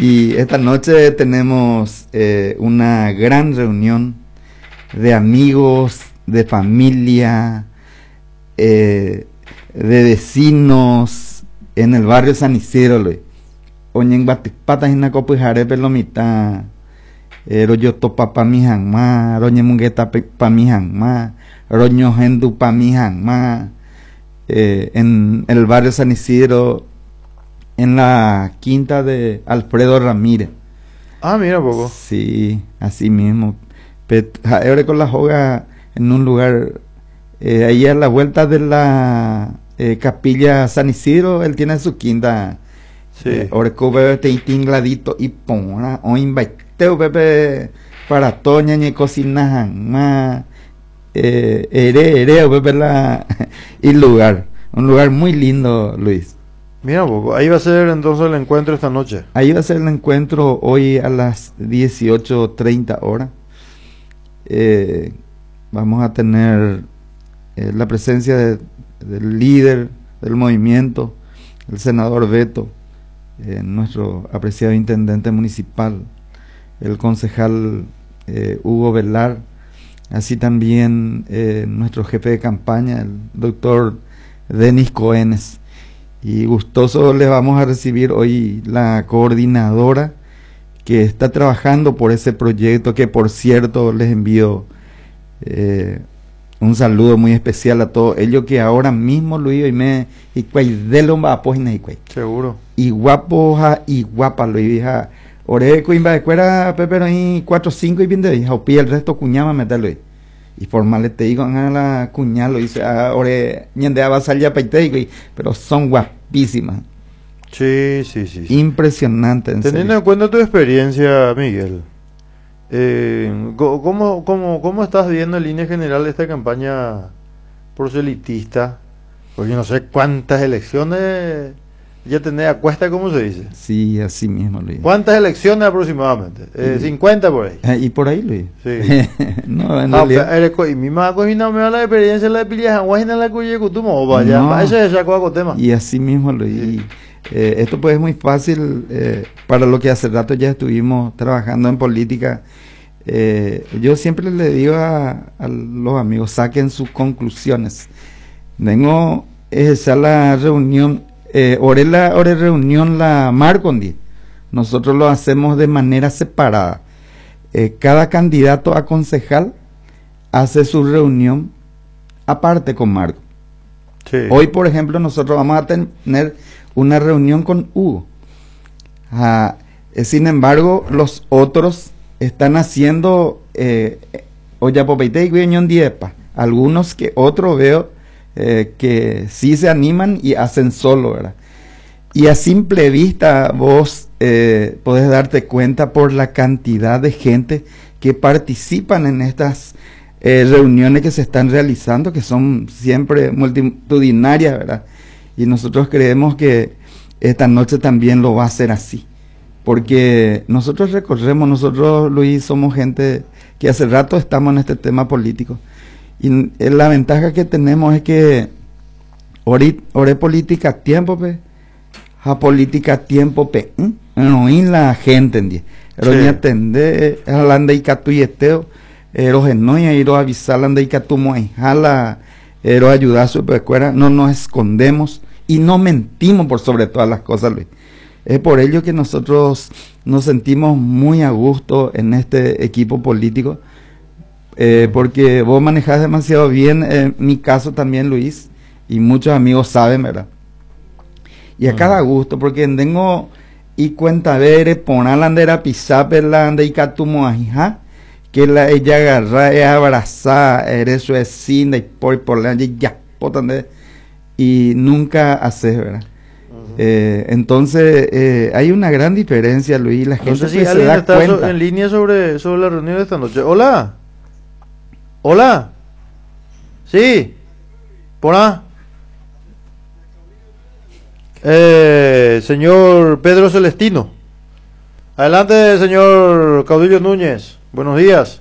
Y esta noche tenemos una gran reunión de amigos, de familia, de vecinos en el barrio San Isidro. Oñen batipata en la copa y jare pelomita. Royo topa pa mi hangma, roñe mungueta pa mi hangma, roño hendu pa mi hangma. En el barrio San Isidro, en la quinta de Alfredo Ramírez. Ah, mira poco. Sí, así mismo. Ahora con la joga en un lugar, ahí a la vuelta de la capilla San Isidro, él tiene su quinta. Sí. Ahora bebé te tingladito y pon, o inviteo bebé para toña ni cocina más. Bebé la y lugar, un lugar muy lindo, Luis. Mira poco, ahí va a ser entonces el encuentro esta noche. Ahí va a ser el encuentro hoy a las 18:30 horas. Vamos a tener la presencia del líder del movimiento, el senador Beto, nuestro apreciado intendente municipal, el concejal Hugo Velar, así también nuestro jefe de campaña, el doctor Denis Coenes. Y gustoso les vamos a recibir hoy la coordinadora que está trabajando por ese proyecto, que por cierto les envío un saludo muy especial a todos ellos que ahora mismo Luis y seguro y guapo y guapa Luis ore cuimba de cuera pero ahí 4 5 y bien de hija o pilla el resto cuñama meterlo y formal te digo a la cuñalo dice ore ñende va a salir a paite pero son guapísimas. Sí. Impresionante. Teniendo en cuenta tu experiencia, Miguel, ¿cómo estás viendo en línea general esta campaña proselitista? Porque no sé cuántas elecciones ya tenés a cuesta, ¿cómo se dice? Sí, así mismo, Luis. ¿Cuántas elecciones aproximadamente? 50 por ahí. ¿Y por ahí, Luis? Sí. No, en realidad. Y mi mamá cocina me da la experiencia la de pillas, guajina la cuya cutumo, o vaya, No. eso es ya con tema. Y así mismo, Luis. Sí. Esto pues es muy fácil para lo que hace rato ya estuvimos trabajando en política. Yo siempre le digo a los amigos, saquen sus conclusiones. Vengo a la reunión, ore reunión la Marcondi. Nosotros lo hacemos de manera separada. Cada candidato a concejal hace su reunión aparte con Marco. Sí. Hoy, por ejemplo, nosotros vamos a tener una reunión con Hugo. Sin embargo, los otros están haciendo algunos que otros veo que sí se animan y hacen solo, ¿verdad? Y a simple vista vos podés darte cuenta por la cantidad de gente que participan en estas reuniones que se están realizando, que son siempre multitudinarias, ¿verdad? Y nosotros creemos que esta noche también lo va a ser así, porque nosotros Luis, somos gente que hace rato estamos en este tema político, y la ventaja que tenemos es que ore política a tiempo, a política a tiempo, no y la gente, ¿entiendes? Roña atende, alanda y catuyeteo, erogenoia, iro avisar, y catumo, jala, ero ayudar a su escuela, no nos escondemos y no mentimos por sobre todas las cosas, Luis. Es por ello que nosotros nos sentimos muy a gusto en este equipo político, porque vos manejás demasiado bien, mi caso también, Luis, y muchos amigos saben, ¿verdad? Y a cada gusto, porque tengo y cuenta ver, poner la andera pisapela, y catumo, ajá, que ella agarra, abrazar, eres su vecina y por la ya, y nunca haces, ¿verdad? Entonces hay una gran diferencia, Luis, la gente no sé si pues alguien se da está cuenta. en línea sobre la reunión de esta noche. Hola, sí, por ahí. Señor Pedro Celestino, adelante, señor Caudillo Núñez, buenos días.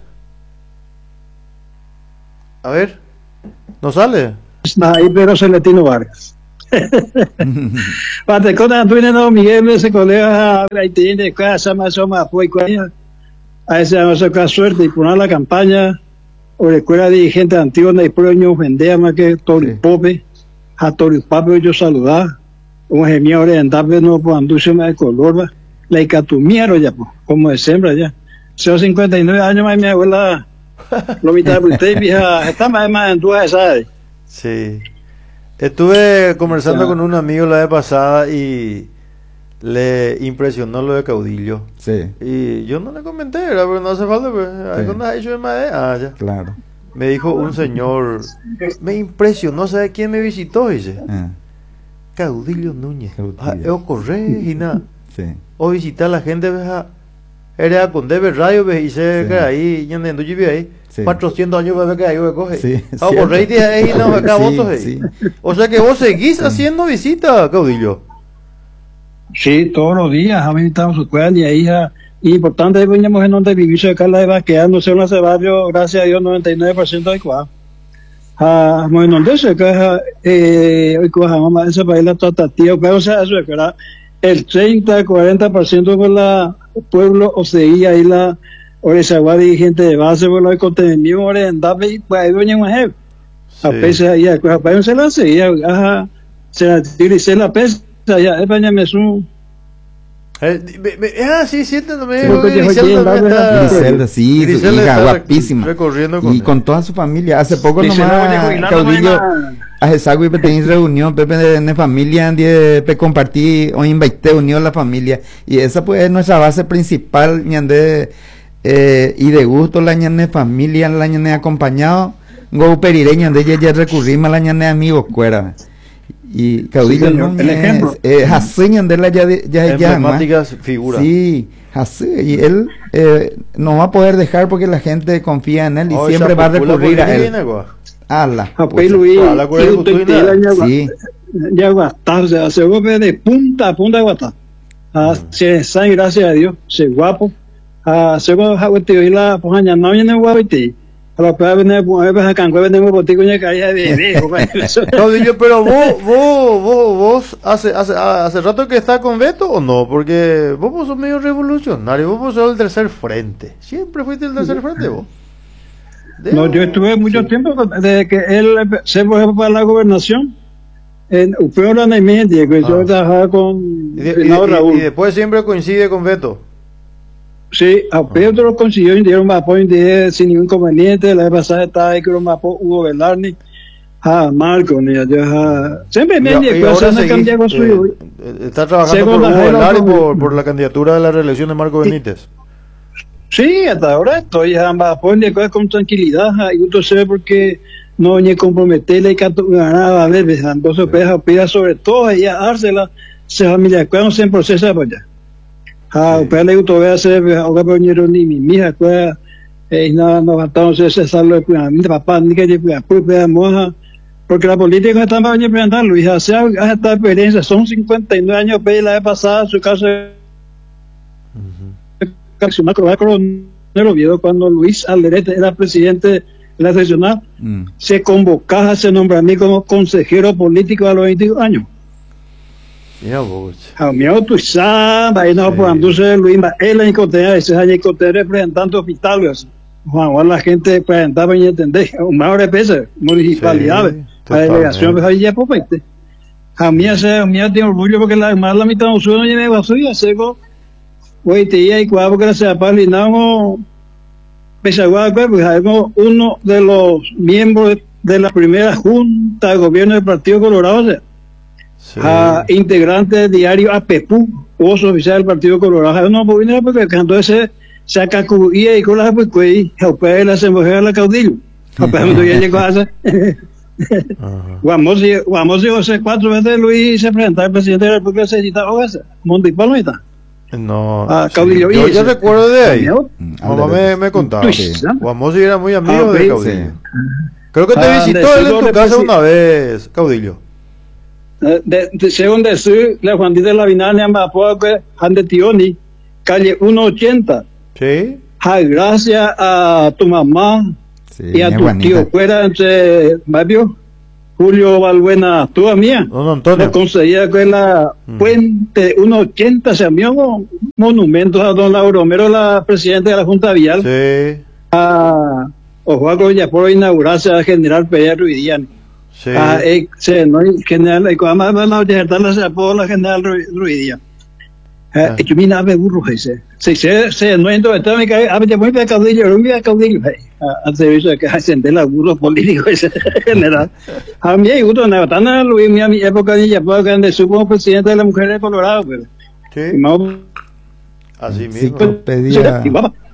A ver, ¿no sale? Ahí Pedro Celestino Vargas. Para con Antonio no Miguel ese colega ahí tiene casa más o más fue a ese no sacar suerte y poner la campaña o la escuela dirigente antigua de Proño vendía más que Toripope a Toripape yo saludar un gemio oriental no pues anduce más de color la icatumiero ya pues como de sembra ya 59 años más mi abuela lo mitad de usted vieja está más en tu esa sí. Estuve conversando con un amigo la vez pasada y le impresionó lo de Caudillo. Sí. Y yo no le comenté, ¿verdad? Porque no hace falta, pues. ¿Cuándo has hecho de madera? Ah, ya. Claro. Me dijo un señor, me impresionó, ¿sabe quién me visitó? Dice. Caudillo Núñez. Yo corré y nada. Sí. O visitar a la gente, ¿verdad? Era con Debe Radio, ¿ves? Y se cae ahí, y andando yo vi ahí. Sí. 400 años para ver que ahí coge. Sí, ahí no, acá votos ahí. Sí. O sea que vos seguís haciendo visitas, Caudillo. Sí, todos los días a mí estamos su cual y ahí importante es que mujer donde vivir acá la va quedándose en ese barrio, gracias a Dios 99% adecuado. Bueno, donde se queja hoy coja mamá ese país la tratativa, o sea, eso es que era el 30-40% con la pueblo o seguía ahí la Orezaguá dirigente de base por el contenido orientable y pues ahí doña mujer a pesar ahí a pues se la seguía se la utilicé la pesa ya es baña me su sí siéntame Griselda sí hija guapísima recorriendo y con toda su familia hace poco nomás Caudillo a esa güey tenéis reunión Pepe de familia pe compartí o invité unió la familia y esa pues es nuestra base principal ñande y de gusto la ñane familia la ñane acompañado go perireña de ella ya recurrimos a la ñane amigos cuera y Caudillo sí, no haseñan de la ya emblemáticas figuras sí y él no va a poder dejar porque la gente confía en él y siempre va a recurrir a él sí ya guata se vuelve de punta a punta de guata se sabe gracias a Dios se guapo según Hawiti y la Pojaña no viene Guaviti a la prueba viene a Cancún venimos botico ya caía de Caudillo pero vos hace rato que está con Beto o no porque vos sos medio revolucionario vos sos el tercer frente siempre fuiste el tercer frente vos no yo estuve mucho tiempo desde que él se fue para la gobernación en Upeora Nemedia que yo trabajaba con Raúl y después siempre coincide con Beto. Sí, a Pedro lo consiguió y dieron más apoyo sin ningún inconveniente. La vez pasada estaba ahí con más apoyo Hugo Velarni, Marco, siempre me está trabajando por Hugo Velarni por la candidatura de la reelección de Marco Benítez. Sí, hasta ahora estoy más apoyo con tranquilidad y gusto sé porque no ni comprometerle y ganar a ver, entonces pida sobre todo ella dársela, se familia cuando se procesa apoyar. Pero le gustó ver hacer ahora pero ni mi hija pues nada nos faltamos ese saldo de mi papá ni que pues moja porque la política está para presentar Luis hace esta experiencia son 59 años pero la vez pasada su caso no vio cuando Luis Alderete era presidente de la seccional se convocaba se nombra a mí como consejero político a los 22 años. A mi auto sabe ahí no pues entonces Luis él en Cotea ese año Cotea representante hospitales Juan la gente presentaba y entender un mejor peso municipalidades la delegación pues ahí ya pues a mí tiene orgullo porque la mitad de nosotros no lleve basura seco hoy te iba y cuadro porque se apalinamos pese a pues uno de los miembros de la primera junta de gobierno del Partido Colorado integrante del diario APEPU voz oficial del Partido Colorado no pues vino porque entonces se acacuía y con las pues que la se mujer a la Caudillo apenas ya llegó a hacer Guamos y José 4 veces Luis se presentaba el presidente de la República se cita Montipalo está no Caudillo yo recuerdo de ahí mamá me contaba Guamos era muy amigo de Caudillo creo que te visitó él en tu casa una vez Caudillo según decir la Juanita de la Vinania me apoya que Ande Tioni calle 180 sí gracias a tu mamá y a tu tío fuera entre Babio Julio Balbuena, tú mía, Don Antonio. nos concedía que la puente 180 se envió monumentos a don Lauro Romero, la presidenta de la Junta Vial, Sí, a Ojuaco Villaporo inaugurarse a General Pedro Ruidian. sí. No, General, además la General se apoyó la General Ruidian. Yo me nave burro, se no entro en todo mi cabeza, a muy de caudillo, al servicio de que hacen de la burros políticos general. A mí hay gusto, Navatana, Luis, mi época de Yapó, que supo presidente de la mujer de Colorado, pero. Sí. Así mismo. Enciclopedia.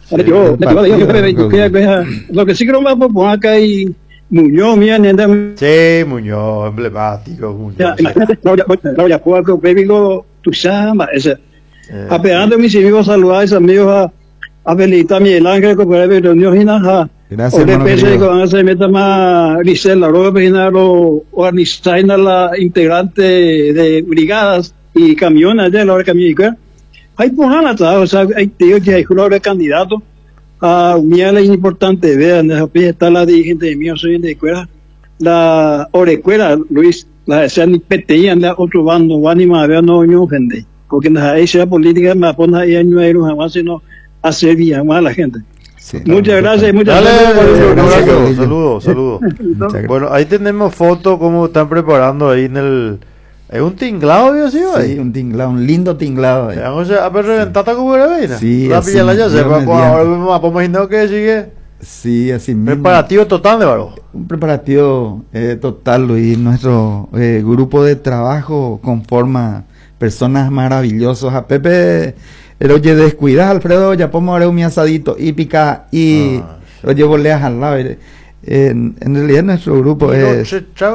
Lo que sí creo que vamos a poner acá y Muñoz, mía, neta. Sí, Muñoz, emblemático, Muñoz. Imagínate, no, ya puedo que Pébico, tu chamba, ese. Apegando a mis amigos, saludar a mis amigos, a felicitar a Miguel Ángel, que por ahí reunió Ginaja. Gracias, o de hermano pensé que querido. van a ser meta más Licel, la ropa peinar o organizar la integrante de brigadas y camiones allá, la hora de camión. Hay por nada, o sea, hay tíos que hay una de candidato a mí es importante, vean, está la dirigente de mí, soy de escuela, la orecuela, Luis, la de ser ni peteían de otro bando, van y más, vean, no me ofende, porque la esa política me pone ahí años de jamás, sino hacer bien más a la gente. Sí, Muchas gracias, muchas Dale, gracias. un abrazo, Gracias. saludos, saludos. Muchas gracias. Bueno, ahí tenemos fotos como están preparando ahí en el... ¿Es un tinglado, había sido ahí? Sí, un tinglado, un lindo tinglado. ahí. Vamos a ver reventada como era veina. Sí, La así pilla la ya mismo, se va. mediante. Ahora me imagino que sigue Sí, así mismo. preparativo total de varón. Un preparativo total, Luis. Nuestro grupo de trabajo conforma personas maravillosas. A Pepe, el oye, descuida, Alfredo, ya podemos ahora un asadito y pica y oye, voleas al lado. En realidad nuestro grupo es...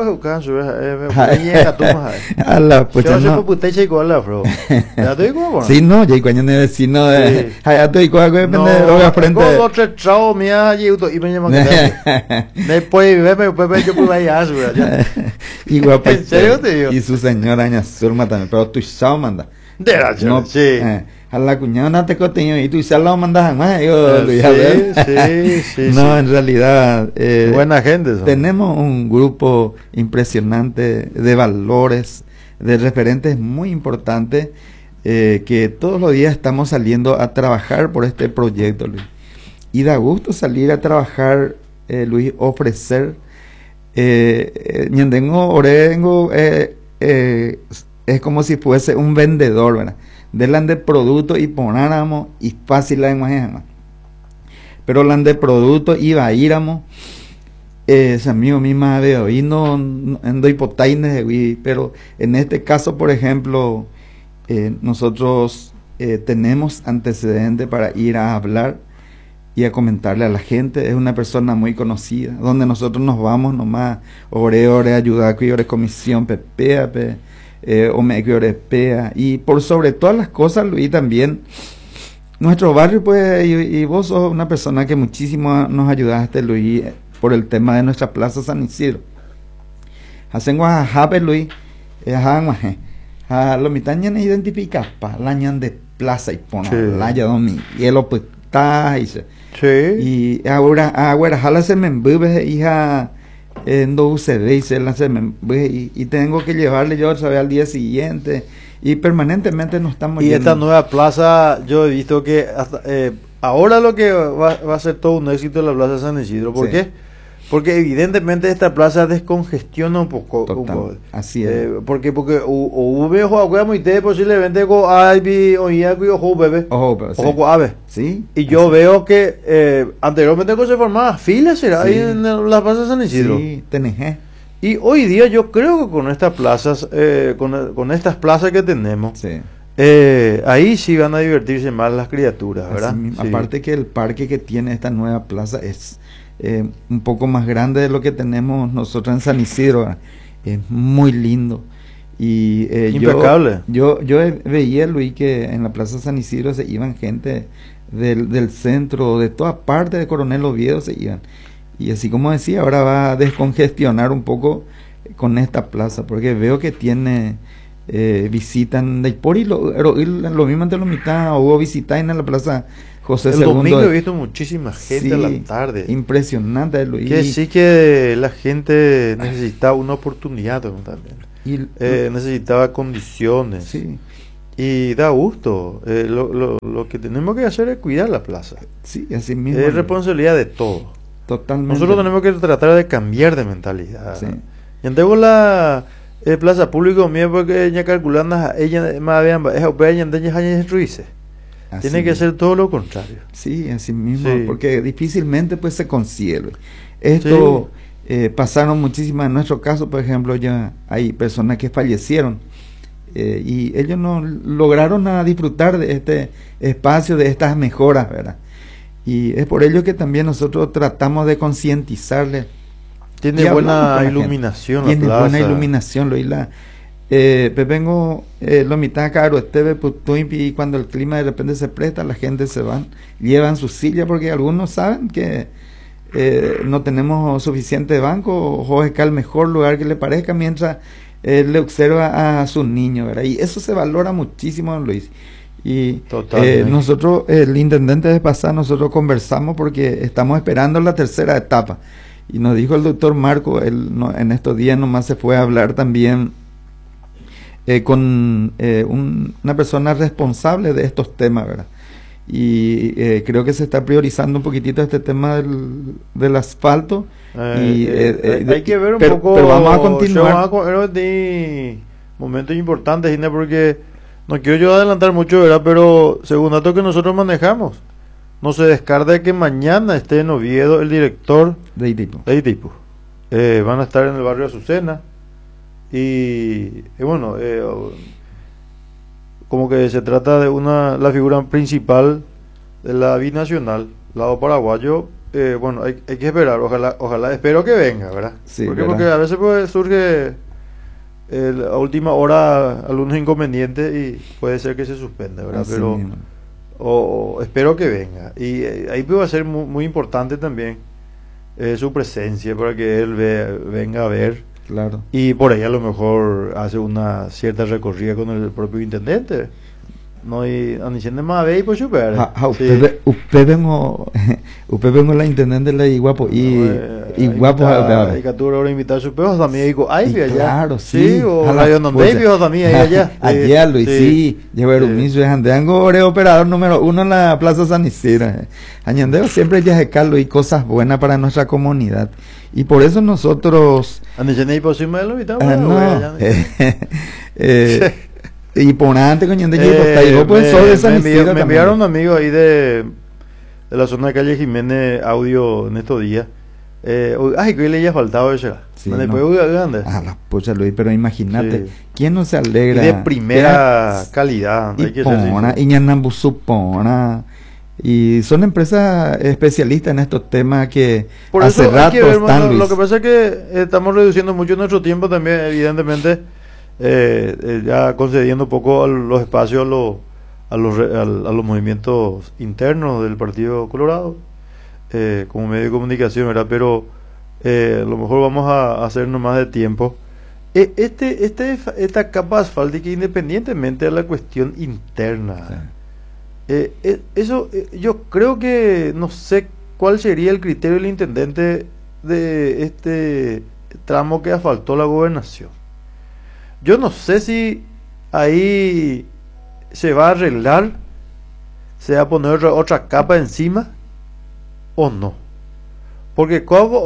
A la pues ya no. Sí, no, ya cuando el vecino de... Ya estoy con algo depende de lo que frente. Y guapa. ¿En serio te digo? Y su señora Aña Zulma también, pero tu sao manda. No, sí. A la cuñada no te coteño y tú sao lo mandas jamás. Yo, Luis, a ver. Sí. No, en realidad Buena gente son. tenemos un grupo impresionante de valores, de referentes muy importantes que todos los días estamos saliendo a trabajar por este proyecto, Luis. Y da gusto salir a trabajar, Luis, ofrecer. Ñandengo, Orengo, es como si fuese un vendedor, ¿verdad? Delante de producto y ponáramos y fácil la imagen. Pero la de producto iba a iramos. Amigo misma veo y no ando hipotaines, pero en este caso, por ejemplo, nosotros tenemos antecedentes para ir a hablar y a comentarle a la gente. Es una persona muy conocida, donde nosotros nos vamos nomás, ore, ayudar, que ore comisión, pepea, o me que ore pea, y por sobre todas las cosas, Luis, también nuestro barrio, pues, y vos sos una persona que muchísimo nos ayudaste, Luis, por el tema de nuestra plaza San Isidro. Hacen guajape, Luis, a lo mitad ñan identifica pa la ñan de plaza y pone la ya domi y el pues está y ahora jala se me embube hija no se ve y se la se me y tengo que llevarle yo otra vez al día siguiente y permanentemente nos estamos y yendo. Esta nueva plaza yo he visto que hasta, ahora lo que va a ser todo un éxito en la plaza San Isidro. ¿Por qué? Porque evidentemente esta plaza descongestiona un poco. Total, así es. Porque o veo a muy te posiblemente con Albi o Iaco y ojo bebé. Ojo con ave. Sí. Y yo veo que anteriormente se formaban filas ahí en la plaza San Isidro. Sí, tenés. Y hoy día yo creo que con estas plazas, con estas plazas que tenemos, ahí sí van a divertirse más las criaturas, ¿verdad? Sí. Aparte que el parque que tiene esta nueva plaza es un poco más grande de lo que tenemos nosotros en San Isidro, ¿verdad? Es muy lindo. Y impecable. Yo veía, Luis, que en la plaza San Isidro se iban gente del centro, de toda parte de Coronel Oviedo se iban. Y así como decía, ahora va a descongestionar un poco con esta plaza, porque veo que tiene visitan de por y lo mismo ante la mitad, hubo visitas en la plaza José El II. domingo he visto muchísima gente Sí, a la tarde. impresionante, Luis. Que sí que la gente necesitaba una oportunidad, ¿no? También. Y, Necesitaba condiciones. sí, Y da gusto. Lo que tenemos que hacer es cuidar la plaza. sí, así mismo. Es responsabilidad de todos. Totalmente. Nosotros tenemos que tratar de cambiar de mentalidad. Sí. Y tengo la plaza pública mía porque ella calculando ella más bien es ella destruirse. Así Tiene que mismo. ser todo lo contrario. Sí, así mismo, Sí. porque difícilmente pues se consigue, Luis. Esto pasaron muchísimas, en nuestro caso, por ejemplo, ya hay personas que fallecieron y ellos no lograron disfrutar de este espacio, de estas mejoras, ¿verdad? Y es por ello que también nosotros tratamos de concientizarle. Tiene Y hablamos buena con la iluminación gente. la Tiene buena plaza. iluminación, Luis. Vengo, lo mitad caro, y cuando el clima de repente se presta, la gente se van, llevan su silla, porque algunos saben que no tenemos suficiente banco, o es el mejor lugar que le parezca, mientras le observa a sus niños, ¿verdad? Y eso se valora muchísimo, Luis. Y Totalmente. nosotros, el intendente de pasar, nosotros conversamos porque estamos esperando la tercera etapa. Y nos dijo el doctor Marco, él en estos días nomás se fue a hablar también con una persona responsable de estos temas, ¿verdad? Y creo que se está priorizando un poquitito este tema del asfalto. Hay que ver un pero, poco. pero vamos a continuar. Momentos importantes, Gine, porque no quiero yo adelantar mucho, ¿verdad? Pero según datos que nosotros manejamos, no se descarta que mañana esté en Oviedo el director De tipo. de ITIPU. Van a estar en el barrio Azucena. Y bueno, como que se trata de la figura principal de la binacional, lado paraguayo. Bueno, hay que esperar, ojalá, espero que venga, ¿verdad? Sí, porque a veces pues surge a última hora algunos inconvenientes y puede ser que se suspenda, ¿verdad? Así Pero mismo. espero que venga. Y ahí va a ser muy importante también su presencia para que él venga a ver. Claro. Y por ahí a lo mejor hace una cierta recorrida con el propio intendente. No, y diciendo más ve y pues super. Usted vengo la intendente la Iguapo y Iguapo y captura ahora invitar a sus peos también digo, ay, allá. Claro, sí. O radio non Davis también ahí allá. Allá, Luis, sí. Lleva el mismo de Andeango, operador número 1 en la Plaza San Isidro. Añandeo siempre ya se calo y cosas buenas para nuestra comunidad. Y por eso nosotros y por antes con Yende me enviaron un amigo ahí de la zona de calle Jiménez audio en estos días. Que le haya faltado eso. Sí, La pucha, Luis, pero imagínate, Sí. ¿quién no se alegra? Y de primera calidad, hay que ser sincero. Y Ñanambusupona. Y son empresas especialistas en estos temas que Por hace eso hay rato que ver, están, Luis. lo que pasa es que estamos reduciendo mucho nuestro tiempo también, evidentemente, ya concediendo un poco los espacios a los movimientos internos del Partido Colorado como medio de comunicación, ¿verdad? Pero a lo mejor vamos a hacernos más de tiempo. Esta capa asfáltica, independientemente de la cuestión interna, Sí. Eso yo creo que no sé cuál sería el criterio del intendente de este tramo que asfaltó la gobernación. Yo no sé si ahí se va a arreglar, se va a poner otra capa encima o no, porque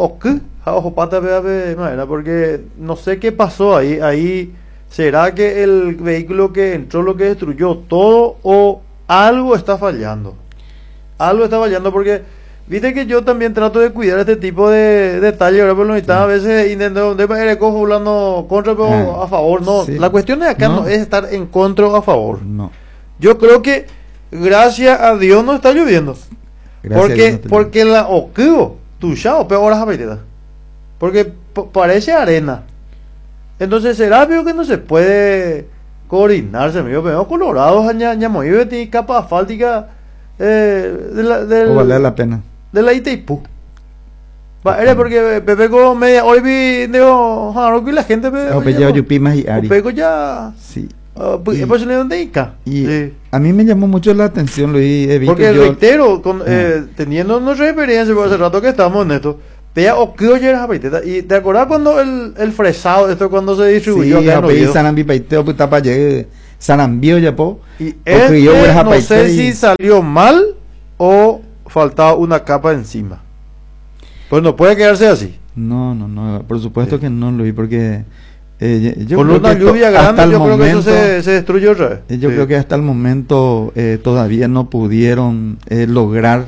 porque no sé qué pasó ahí. ¿Será que el vehículo que entró lo que destruyó todo o algo está fallando? Algo está fallando porque viste que yo también trato de cuidar este tipo de detalles, ¿verdad? Pero a veces intento hablando contra pero a favor. No, sí. La cuestión de acá no es estar en contra o a favor. No. Yo creo que gracias a Dios no está lloviendo. Porque la ocuo tuchao peor horas a porque parece arena. Entonces será que no se puede coordinarse, amigo, pero colorados y capa asfáltica O vale la pena. de la Itaipú. Porque Pepe media hoy vi que la gente Yupimas y Ari. Peco ya Sí. Y- pues le dan de Ica. Y Sí. a mí me llamó mucho la atención, Luis. He visto Porque yo- reitero, teniendo nuestra experiencia, por hace rato que estamos en esto, vea o que oye las paitetas. Y te acordás cuando el fresado, esto cuando se distribuyó Sí, acá en a pedir Oviedo? Sanambi paiteo, puta pa llegue Sanambio ya po. Y Porque yo voy a no sé paitear y- si salió mal o faltaba una capa encima. Pues no puede quedarse así. No, por supuesto Sí. que no, Luis, porque yo Con creo una que esto, lluvia hasta grande, el yo creo que eso momento, se destruye otra vez. yo Sí. creo que hasta el momento todavía no pudieron lograr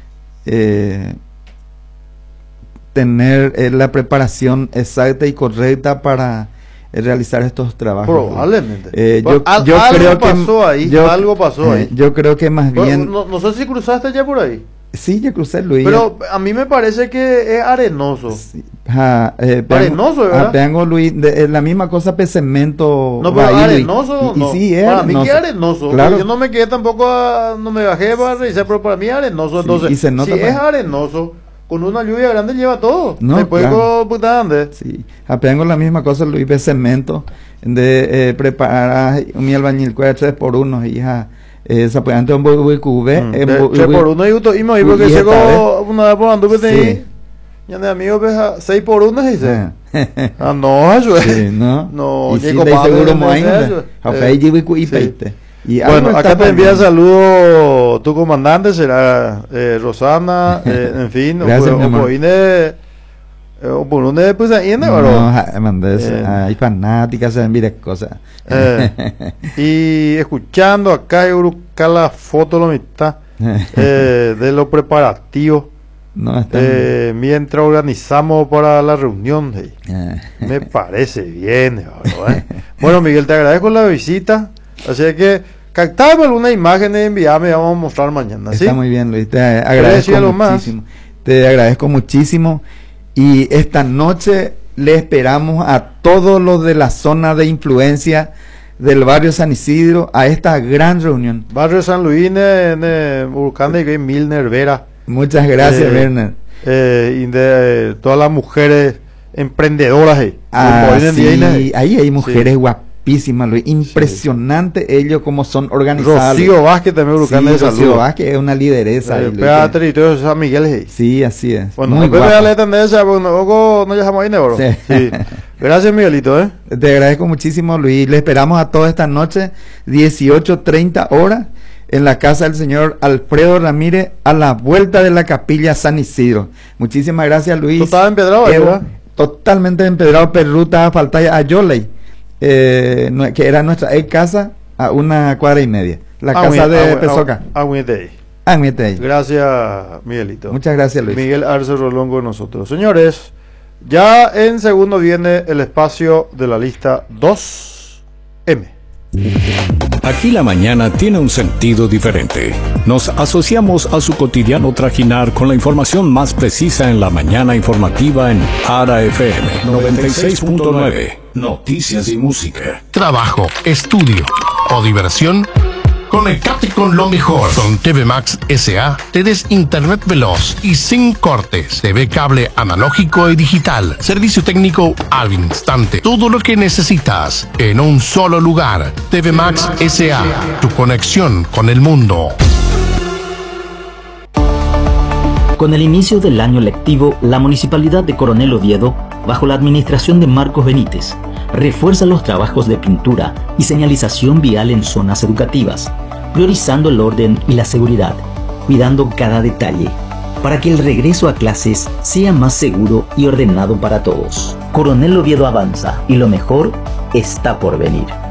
tener la preparación exacta y correcta para realizar estos trabajos. Probablemente. Yo Algo creo que pasó ahí, algo pasó ahí. Yo creo que más Bueno, bien no sé si cruzaste ya por ahí. sí, yo crucé, Luis. Pero a mí me parece que es arenoso. Sí. Arenoso, ¿verdad? Tengo, Luis, la misma cosa pe cemento. No, pero ahí, Luis. arenoso Y no. sí, es Para mí arenoso. que es arenoso. Claro. Yo no me quedé tampoco no me bajé para revisar, pero para mí es arenoso. Sí, Entonces, y se nota si para- es arenoso, con una lluvia grande lleva todo. No, Después claro. con puta ande. Sí, tengo la misma cosa, Luis, de cemento, de preparar mi albañil, 3x1, hija. Esa pues antes un buen cube. 3 por 1 y uto y me porque y esta llegó una vez por anduve Sí. de ya de amigo pues 6 por 1 dice. Ah, no, eso es. Sí, ¿no? No, y sí, llego de padre, seguro no mo sé ainda. eso. Ahí llevo y Sí. peite. Y Bueno, algo acá está te envía pasando. saludo tu comandante, será Rosana, en fin, Gracias, mi amor. o por un pues ahí en No, mandé Eh. hay fanáticas, se ven cosas. y escuchando acá yo buscar la foto lo mitad de los preparativos No, está mientras organizamos para la reunión. Me parece bien, ¿verdad? Bueno, Miguel, te agradezco la visita. Así que captame alguna imagen y envíame, vamos a mostrar mañana. ¿Sí? Está muy bien, Luis. Te decir agradezco algo más? muchísimo. Te agradezco muchísimo. Y esta noche le esperamos a todos los de la zona de influencia del barrio San Isidro a esta gran reunión. Barrio San Luis, en Urcanda y Milner Vera. Muchas gracias, Werner. Y de todas las mujeres emprendedoras. Sí, ahí hay mujeres guapísimas, Luis. Impresionante ellos como son organizados. Rocío Vázquez también Urcanda de Rocío Salud. Vázquez es una lideresa. ahí, Luis, Pega que- territorio de San Miguel. Sí, así es. Bueno, muy después guapa. de la tendencia, no dejamos ahí, ¿no? Sí. Sí. Gracias, Miguelito, Te agradezco muchísimo, Luis. Le esperamos a toda esta noche, 18:30 horas, en la casa del señor Alfredo Ramírez, a la vuelta de la capilla San Isidro. Muchísimas gracias, Luis. ¿Tú estabas empedrado, Evo, verdad? totalmente empedrado, Perruta, falta a Yoley, que era nuestra ex casa, a 1 cuadra y media. La casa de Pesoca. Gracias, Miguelito. Muchas gracias, Luis. Miguel Arce Rolón con nosotros. Señores, ya en segundo viene el espacio de la lista 2M. Aquí la mañana tiene un sentido diferente. Nos asociamos a su cotidiano trajinar con la información más precisa en la mañana informativa en Ara FM 96.9. Noticias y música. Trabajo, estudio o diversión. Conectate con lo mejor. Con TV Max SA tenés internet veloz y sin cortes. TV cable analógico y digital. Servicio técnico al instante. Todo lo que necesitas en un solo lugar. TV Max SA. Tu conexión con el mundo. Con el inicio del año lectivo, la Municipalidad de Coronel Oviedo, bajo la administración de Marcos Benítez, refuerza los trabajos de pintura y señalización vial en zonas educativas, priorizando el orden y la seguridad, cuidando cada detalle, para que el regreso a clases sea más seguro y ordenado para todos. Coronel Oviedo avanza y lo mejor está por venir.